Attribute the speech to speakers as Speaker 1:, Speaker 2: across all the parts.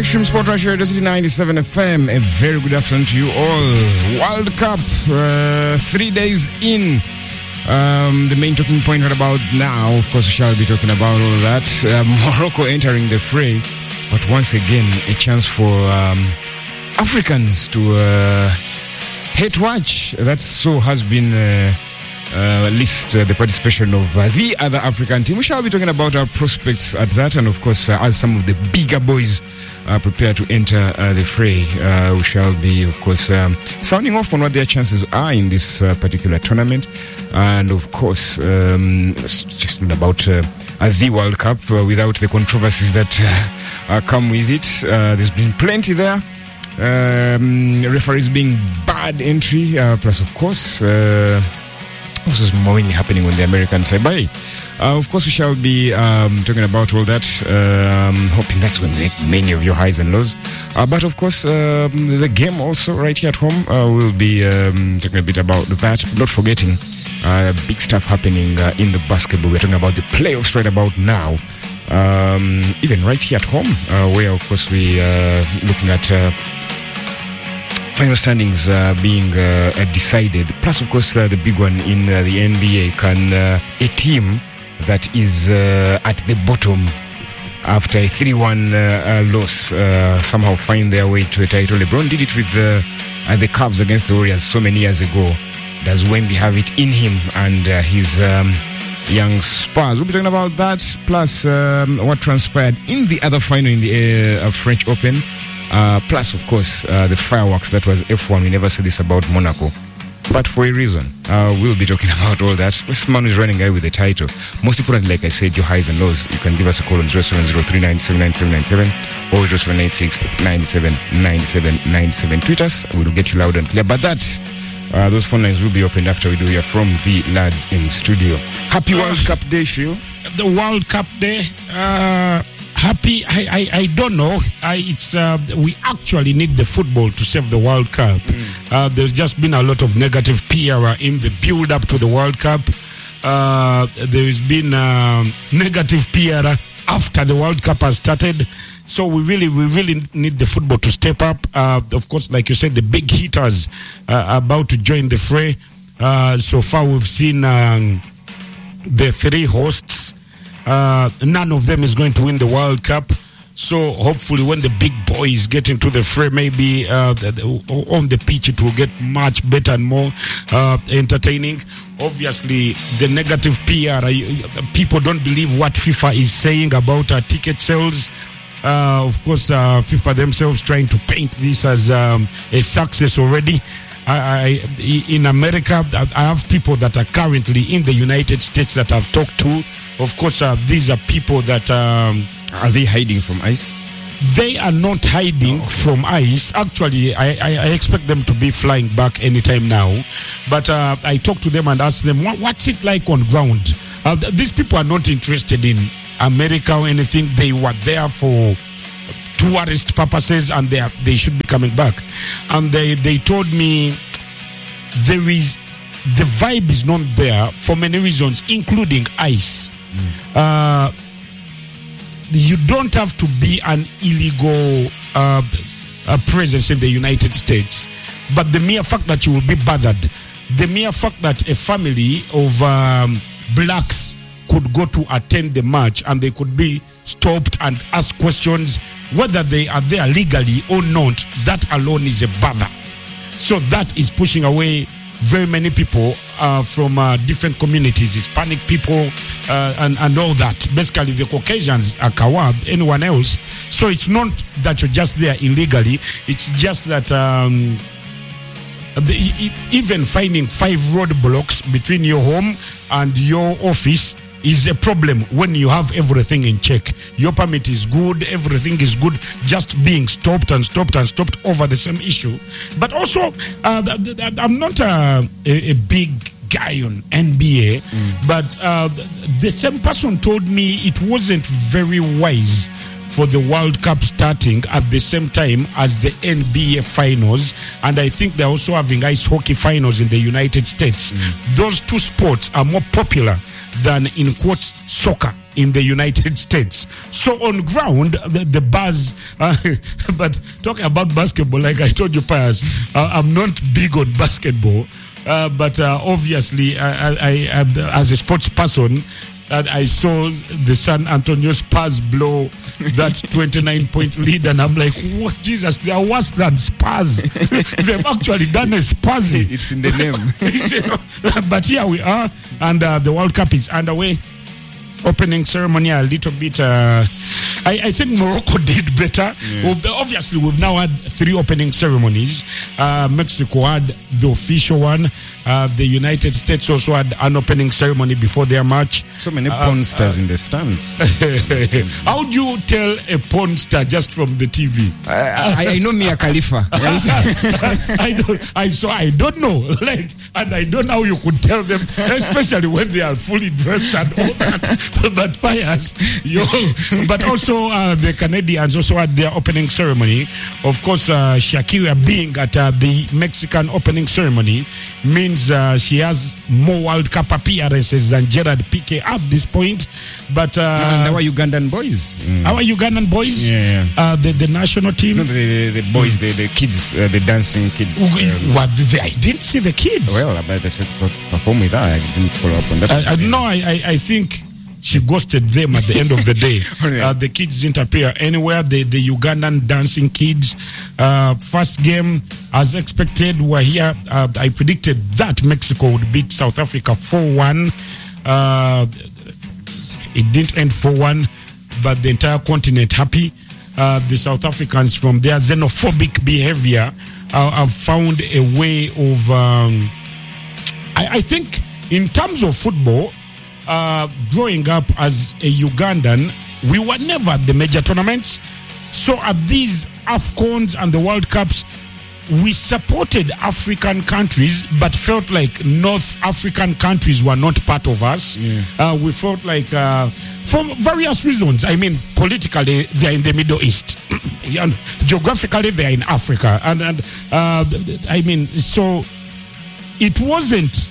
Speaker 1: Extreme Sport Rush Radio City 97 FM. A very good afternoon to you all. World Cup, 3 days in. The main talking point right about now, of course, we shall be talking about all that. Morocco entering the fray, but once again, a chance for Africans to hate watch. That so has been at least the participation of the other African team. We shall be talking about our prospects at that, and of course, as some of the bigger boys prepare to enter the fray, we shall be, of course, sounding off on what their chances are in this particular tournament. And of course, just about the World Cup without the controversies that come with it. There's been plenty there. Referees being bad entry, plus of course, this is mainly happening on the American side. But of course, we shall be talking about all that, hoping that's going to make many of your highs and lows. But of course, the game also right here at home, we'll be talking a bit about that. Not forgetting big stuff happening in the basketball. We're talking about the playoffs right about now. Even right here at home, where of course we looking at final standings being decided. Plus, of course, the big one in the NBA. Can a team that is at the bottom after a 3-1 loss somehow find their way to a title? LeBron did it with the Cavs against the Warriors so many years ago. Does Wemby have it in him and his young Spurs? We'll be talking about that, plus what transpired in the other final in the French Open. Plus, of course, the fireworks that was F1. We never said this about Monaco, but for a reason. We'll be talking about all that. This man is running away with the title. Most importantly, like I said, your highs and lows. You can give us a call on 0703979797 or 0786979797. Tweet us. We'll get you loud and clear. But that, those phone lines will be opened after we do hear from the lads in studio. Happy World Cup Day, Phil.
Speaker 2: The World Cup Day. Happy, I don't know. We actually need the football to save the World Cup. There's just been a lot of negative PR in the build-up to the World Cup. There's been negative PR after the World Cup has started. So we really need the football to step up. Of course, like you said, the big hitters are about to join the fray. So far, we've seen the three hosts. None of them is going to win the World Cup. So hopefully when the big boys get into the fray, maybe on the pitch it will get much better and more entertaining. Obviously, the negative PR, people don't believe what FIFA is saying about ticket sales. Of course, FIFA themselves trying to paint this as a success already. In America, I have people that are currently in the United States that I've talked to. Of course, these are people that...
Speaker 1: are they hiding from ICE?
Speaker 2: They are not hiding from ICE. Actually, I expect them to be flying back anytime now. But I talked to them and asked them, what's it like on ground? These people are not interested in America or anything. They were there for tourist purposes and they should be coming back. And they told me the vibe is not there for many reasons, including ICE. You don't have to be an illegal presence in the United States, but the mere fact that you will be bothered, the mere fact that a family of blacks could go to attend the match and they could be stopped and asked questions whether they are there legally or not, that alone is a bother. So that is pushing away very many people from different communities, Hispanic people and all that. Basically, the Caucasians are Kawab, anyone else. So it's not that you're just there illegally. It's just that even finding 5 roadblocks between your home and your office is a problem when you have everything in check. Your permit is good, everything is good, just being stopped and stopped and stopped over the same issue. But also, I'm not a big guy on NBA, but the same person told me it wasn't very wise for the World Cup starting at the same time as the NBA finals, and I think they're also having ice hockey finals in the United States. Those two sports are more popular than, in quotes, soccer in the United States. So on ground, the buzz, but talking about basketball, like I told you, Pius, I'm not big on basketball, but obviously, I as a sports person, I saw the San Antonio Spurs blow that 29-point lead, and I'm like, what, Jesus, they are worse than Spurs. They've actually done a Spursy.
Speaker 1: It's in the name.
Speaker 2: But here we are, and the World Cup is underway. Opening ceremony a little bit. I think Morocco did better. Yeah. Obviously, we've now had 3 opening ceremonies. Mexico had the official one. The United States also had an opening ceremony before their match.
Speaker 1: So many porn stars in the stands.
Speaker 2: How do you tell a porn star just from the TV?
Speaker 1: I know Mia Khalifa.
Speaker 2: I don't know. Like, and I don't know how you could tell them, especially when they are fully dressed and all that. But Pius, but also the Canadians also had their opening ceremony. Of course, Shakira being at the Mexican opening ceremony means she has more World Cup appearances than Gerard Piqué at this point. But
Speaker 1: and our Ugandan boys,
Speaker 2: our Ugandan boys, the national team,
Speaker 1: no, the boys, the kids, the dancing kids.
Speaker 2: I didn't see the kids.
Speaker 1: Well, but I said perform with that. I didn't follow up on that.
Speaker 2: No, I think she ghosted them at the end of the day. The kids didn't appear anywhere. The Ugandan dancing kids. First game, as expected, were here. I predicted that Mexico would beat South Africa 4-1. It didn't end 4-1, but the entire continent happy. The South Africans, from their xenophobic behavior, have found a way of... I think in terms of football, growing up as a Ugandan, we were never at the major tournaments. So at these AFCONs and the World Cups, we supported African countries, but felt like North African countries were not part of us. Yeah. We felt like, for various reasons, I mean, politically, they are in the Middle East. Geographically, they are in Africa. And I mean, so it wasn't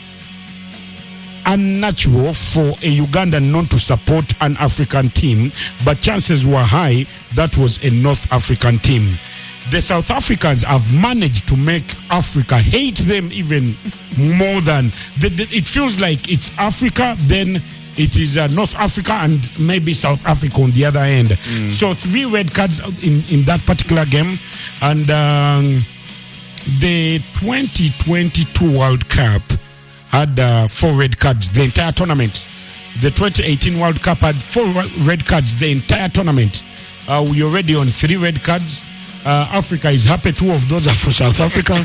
Speaker 2: unnatural for a Ugandan not to support an African team, but chances were high that was a North African team. The South Africans have managed to make Africa hate them even more than... it feels like it's Africa, then it is North Africa, and maybe South Africa on the other end. So 3 red cards in that particular game. And the 2022 World Cup had 4 red cards the entire tournament. The 2018 World Cup had 4 red cards the entire tournament. We're already on 3 red cards. Africa is happy 2 of those are for South Africa.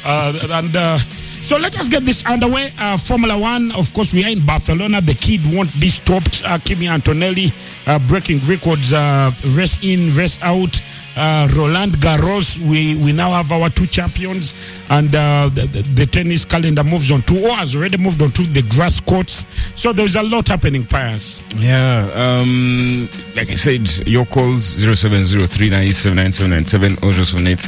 Speaker 2: So let us get this underway. Formula One, of course, we are in Barcelona. The kid won't be stopped. Kimi Antonelli breaking records, race in, race out. Roland Garros, we now have our 2 champions, and the tennis calendar moves on to, or has already moved on to the grass courts. So there's a lot happening, Pius.
Speaker 1: Yeah, like I said, your calls 0703979797 or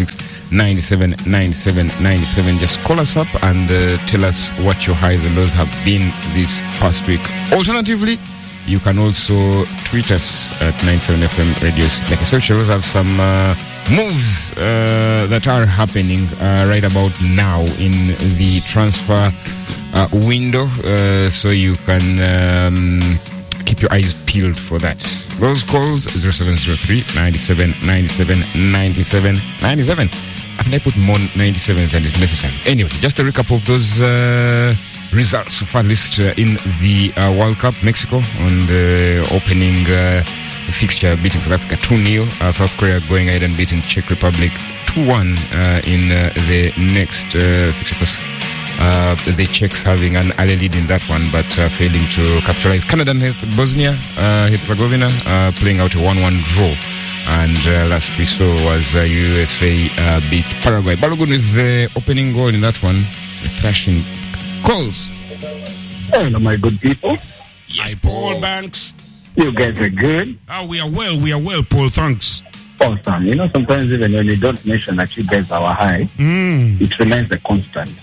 Speaker 1: 0786979797. Just call us up and tell us what your highs and lows have been this past week. Alternatively, you can also tweet us at 97FM Radios. Like I said, we'll have some moves that are happening right about now in the transfer window. So you can keep your eyes peeled for that. Those calls 0703 97 97 97 97. And I put more 97s than is necessary. Anyway, just a recap of those results so far, list in the World Cup. Mexico on the opening fixture beating South Africa 2-0. South Korea going ahead and beating Czech Republic 2-1 in the next fixture. The Czechs having an early lead in that one, but failing to capitalize. Canada and Bosnia Herzegovina playing out a 1-1 draw. And last we saw was USA beat Paraguay. Balogun with the opening goal in that one, thrashing calls.
Speaker 3: Hello, my good people.
Speaker 2: Yes, Paul Banks.
Speaker 3: You guys are good.
Speaker 2: We are well, Paul. Thanks.
Speaker 3: Awesome. You know, sometimes even when you don't mention that you guys are high, it remains a constant.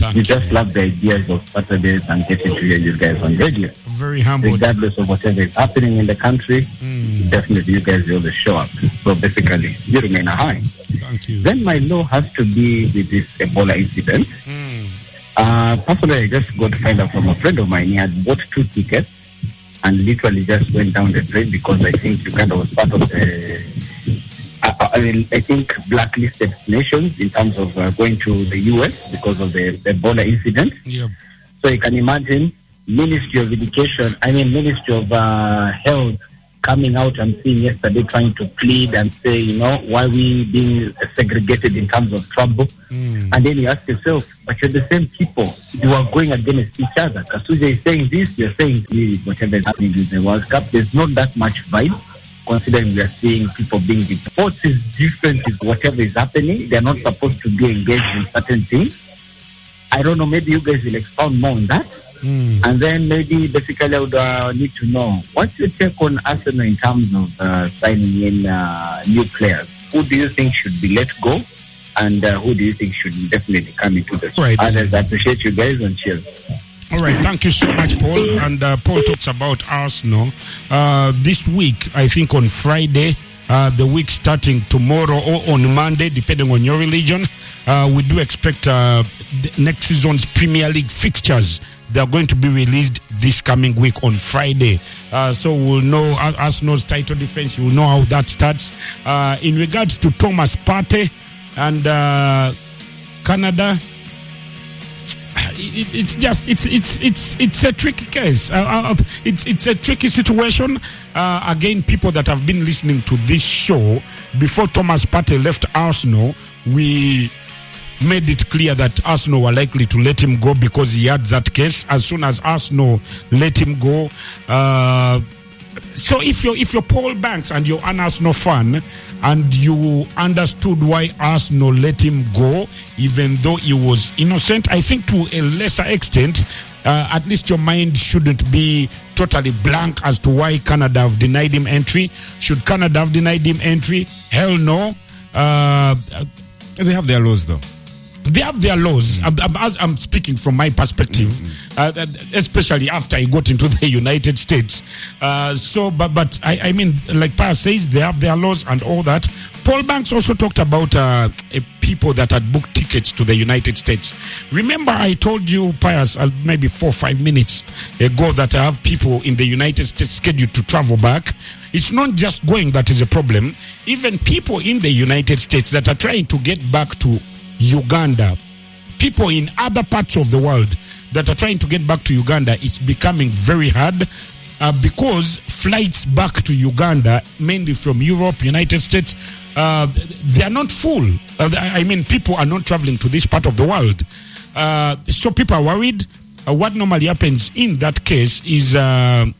Speaker 3: We just love the ideas of Saturdays and getting to hear you guys on radio.
Speaker 2: Very humble.
Speaker 3: Regardless of whatever is happening in the country, definitely you guys will always show up. So basically, you remain a high.
Speaker 2: Thank you.
Speaker 3: Then my low has to be with this Ebola incident. Personally, I just got to find out from a friend of mine. He had bought 2 tickets and literally just went down the drain because I think Uganda was part of the, I think, blacklisted nations in terms of going to the US because of the Ebola incident.
Speaker 2: Yep.
Speaker 3: So you can imagine Ministry of Education, Ministry of Health coming out and saying yesterday, trying to plead and say, why we being segregated in terms of trouble. And then you ask yourself, but you're the same people. You are going against each other. Kasuja is saying this, you're saying this, whatever is happening in the World Cup. There's not that much vibe, considering we are seeing people being deported. Sports is different with whatever is happening. They're not supposed to be engaged in certain things. I don't know, maybe you guys will expound more on that. And then maybe basically I would need to know, what's your take on Arsenal in terms of signing in new players? Who do you think should be let go? And who do you think should definitely come into the
Speaker 2: Right.
Speaker 3: Others, I appreciate you guys and cheers.
Speaker 2: All right, thank you so much, Paul. And Paul talks about Arsenal. This week, I think on Friday, the week starting tomorrow or on Monday, depending on your religion, we do expect next season's Premier League fixtures. They are going to be released this coming week on Friday. So we'll know Arsenal's title defense. We'll know how that starts. In regards to Thomas Partey and Canada, it's a tricky case. It's a tricky situation. Again, people that have been listening to this show, before Thomas Partey left Arsenal, we made it clear that Arsenal were likely to let him go because he had that case. As soon as Arsenal let him go, so if you're Paul Banks and you're an Arsenal fan and you understood why Arsenal let him go, even though he was innocent, I think to a lesser extent, at least your mind shouldn't be totally blank as to why Canada have denied him entry. Should Canada have denied him entry? Hell no.
Speaker 1: They have their laws, though.
Speaker 2: They have their laws. I'm speaking from my perspective, especially after I got into the United States. But I mean, like Pius says, they have their laws and all that. Paul Banks also talked about people that had booked tickets to the United States. Remember, I told you, Pius, maybe 4 or 5 minutes ago, that I have people in the United States scheduled to travel back. It's not just going that is a problem. Even people in the United States that are trying to get back to Uganda, people in other parts of the world that are trying to get back to Uganda, it's becoming very hard because flights back to Uganda, mainly from Europe, United States, they are not full. I mean, people are not traveling to this part of the world. So people are worried. What normally happens in that case is